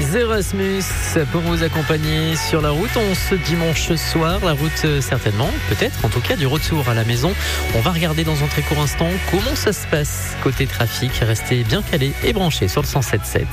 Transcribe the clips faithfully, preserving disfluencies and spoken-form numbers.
Erasmus pour vous accompagner sur la route en ce dimanche soir. La route certainement, peut-être en tout cas du retour à la maison. On va regarder dans un très court instant comment ça se passe côté trafic. Restez bien calés et branchés sur le cent sept sept.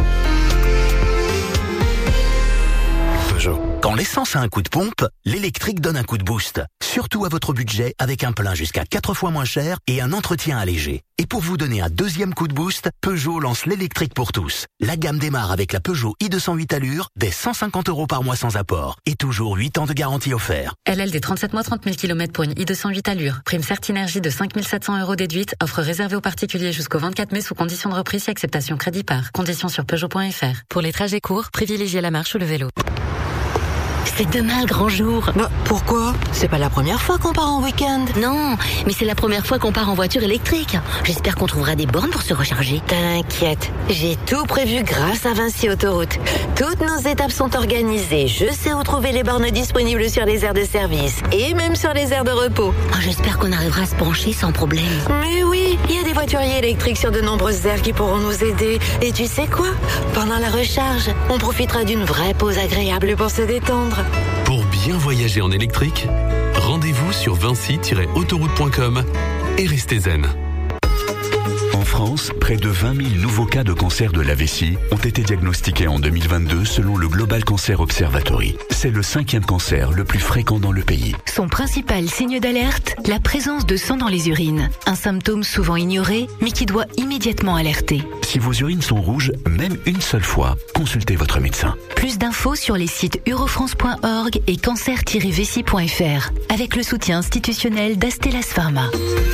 Quand l'essence a un coup de pompe, l'électrique donne un coup de boost. Surtout à votre budget avec un plein jusqu'à quatre fois moins cher et un entretien allégé. Et pour vous donner un deuxième coup de boost, Peugeot lance l'électrique pour tous. La gamme démarre avec la Peugeot i deux cent huit Allure dès cent cinquante euros par mois sans apport. Et toujours huit ans de garantie offert. L L D trente-sept mois, trente mille kilomètres pour une i deux cent huit Allure. Prime Certinergie de cinq mille sept cents euros déduite. Offre réservée aux particuliers jusqu'au vingt-quatre mai sous condition de reprise et acceptation crédit par. Conditions sur Peugeot point F R. Pour les trajets courts, privilégiez la marche ou le vélo. C'est demain le grand jour. Bah, pourquoi ? C'est pas la première fois qu'on part en week-end. Non, mais c'est la première fois qu'on part en voiture électrique. J'espère qu'on trouvera des bornes pour se recharger. T'inquiète, j'ai tout prévu grâce à Vinci Autoroute. Toutes nos étapes sont organisées. Je sais où trouver les bornes disponibles sur les aires de service et même sur les aires de repos. Oh, j'espère qu'on arrivera à se brancher sans problème. Mais oui, il y a des voituriers électriques sur de nombreuses aires qui pourront nous aider. Et tu sais quoi ? Pendant la recharge, on profitera d'une vraie pause agréable pour se détendre. Pour bien voyager en électrique, rendez-vous sur vinci tiret autoroute point com et restez zen. En France, près de vingt mille nouveaux cas de cancer de la vessie ont été diagnostiqués en deux mille vingt-deux selon le Global Cancer Observatory. C'est le cinquième cancer le plus fréquent dans le pays. Son principal signe d'alerte, la présence de sang dans les urines. Un symptôme souvent ignoré, mais qui doit immédiatement alerter. Si vos urines sont rouges, même une seule fois, consultez votre médecin. Plus d'infos sur les sites eurofrance point org et cancer tiret vessie point F R, avec le soutien institutionnel d'Astellas Pharma.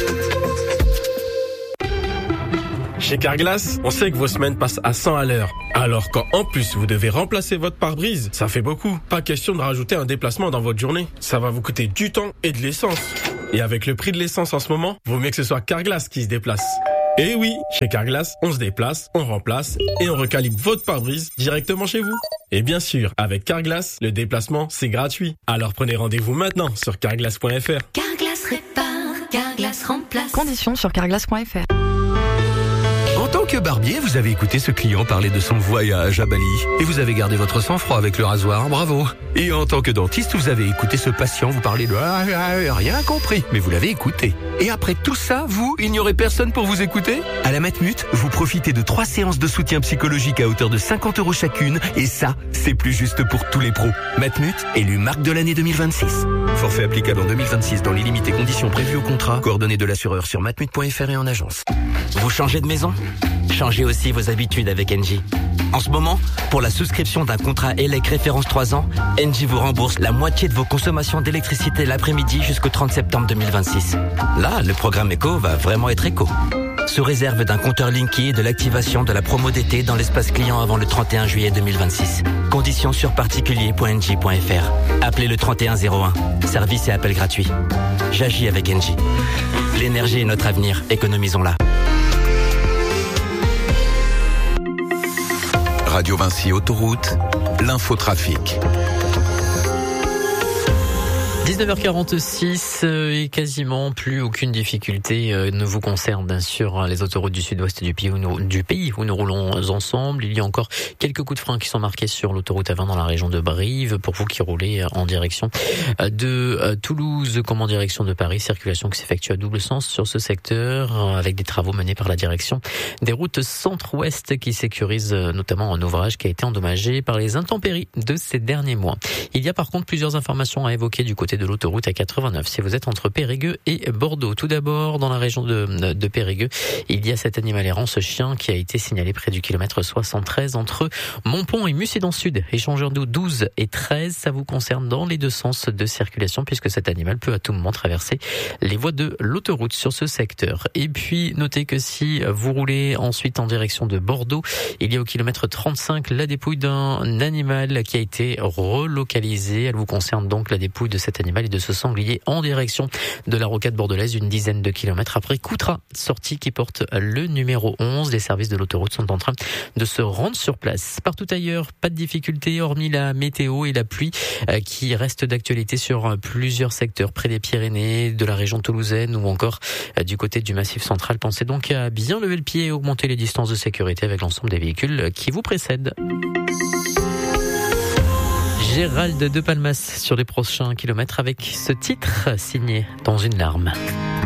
Chez Carglass, on sait que vos semaines passent à cent à l'heure. Alors quand en plus vous devez remplacer votre pare-brise, ça fait beaucoup. Pas question de rajouter un déplacement dans votre journée. Ça va vous coûter du temps et de l'essence. Et avec le prix de l'essence en ce moment, vaut mieux que ce soit Carglass qui se déplace. Et oui, chez Carglass, on se déplace, on remplace et on recalibre votre pare-brise directement chez vous. Et bien sûr, avec Carglass, le déplacement, c'est gratuit. Alors prenez rendez-vous maintenant sur carglass point F R. Carglass répare, Carglass remplace. Conditions sur carglass point F R. En tant que barbier, vous avez écouté ce client parler de son voyage à Bali et vous avez gardé votre sang-froid avec le rasoir, bravo. Et en tant que dentiste, vous avez écouté ce patient vous parler de ah, ah, rien compris, mais vous l'avez écouté. Et après tout ça, vous, il n'y aurait personne pour vous écouter ? À la Matmut, vous profitez de trois séances de soutien psychologique à hauteur de cinquante euros chacune et ça, c'est plus juste pour tous les pros. Matmut, élu marque de l'année deux mille vingt-six. Forfait applicable en deux mille vingt-six dans les limites et conditions prévues au contrat. Coordonnées de l'assureur sur matmut point F R et en agence. Vous changez de maison ? Changez aussi vos habitudes avec Engie. En ce moment, pour la souscription d'un contrat E L E C référence trois ans, Engie vous rembourse la moitié de vos consommations d'électricité l'après-midi jusqu'au trente septembre deux mille vingt-six. Là, le programme éco va vraiment être éco. Sous réserve d'un compteur Linky et de l'activation de la promo d'été dans l'espace client avant le trente et un juillet deux mille vingt-six. Conditions sur particulier point engie point F R. Appelez le trente et un zéro un. Service et appel gratuit. J'agis avec Engie. L'énergie est notre avenir. Économisons-la. Radio Vinci Autoroute, l'infotrafic. dix-neuf heures quarante-six et quasiment plus aucune difficulté ne vous concerne sur les autoroutes du sud-ouest du pays, où nous, du pays où nous roulons ensemble. Il y a encore quelques coups de frein qui sont marqués sur l'autoroute A vingt dans la région de Brive pour vous qui roulez en direction de Toulouse comme en direction de Paris. Circulation qui s'effectue à double sens sur ce secteur avec des travaux menés par la direction des routes centre-ouest qui sécurisent notamment un ouvrage qui a été endommagé par les intempéries de ces derniers mois. Il y a par contre plusieurs informations à évoquer du côté de l'autoroute A quatre-vingt-neuf si vous êtes entre Périgueux et Bordeaux. Tout d'abord, dans la région de, de Périgueux, il y a cet animal errant, ce chien qui a été signalé près du kilomètre soixante-treize entre Montpont et Mussidan Sud. Échangeur de douze et treize, ça vous concerne dans les deux sens de circulation puisque cet animal peut à tout moment traverser les voies de l'autoroute sur ce secteur. Et puis, notez que si vous roulez ensuite en direction de Bordeaux, il y a au kilomètre trente-cinq la dépouille d'un animal qui a été relocalisé. Elle vous concerne donc la dépouille de cet animal et de ce sanglier en direction de la rocade bordelaise, une dizaine de kilomètres après Coutras, sortie qui porte le numéro onze. Les services de l'autoroute sont en train de se rendre sur place. Partout ailleurs, pas de difficultés, hormis la météo et la pluie qui reste d'actualité sur plusieurs secteurs près des Pyrénées, de la région toulousaine ou encore du côté du Massif central. Pensez donc à bien lever le pied et augmenter les distances de sécurité avec l'ensemble des véhicules qui vous précèdent. Gérald de Palmas sur les prochains kilomètres avec ce titre signé Dans une larme.